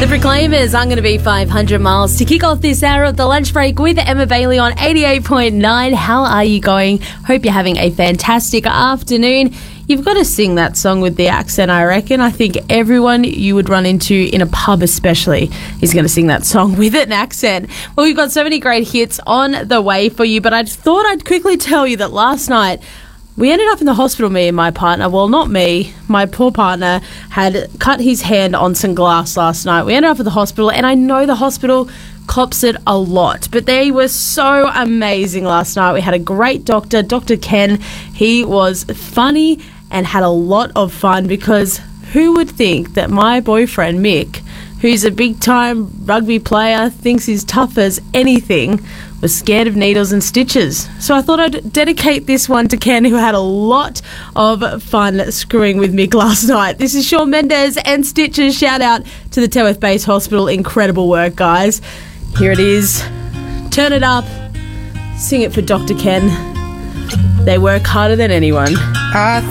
The Proclaimers, I'm going to be 500 miles to kick off this hour of the lunch break with Emma Bailey on 88.9. How are you going? Hope you're having a fantastic afternoon. You've got to sing that song with the accent, I reckon. I think everyone you would run into in a pub especially is going to sing that song with an accent. Well, we've got so many great hits on the way for you, but I thought I'd quickly tell you that last night we ended up in the hospital, me and my partner. Well, not me. My poor partner had cut his hand on some glass last night. We ended up at the hospital, and I know the hospital cops it a lot, but they were so amazing last night. We had a great doctor, Dr. Ken. He was funny and had a lot of fun, because who would think that my boyfriend, Mick, who's a big-time rugby player, thinks he's tough as anything, was scared of needles and stitches. So I thought I'd dedicate this one to Ken, who had a lot of fun screwing with Mick last night. This is Shawn Mendes and Stitches. Shout out to the Tamworth Base Hospital. Incredible work, guys. Here it is. Turn it up. Sing it for Dr. Ken. They work harder than anyone. I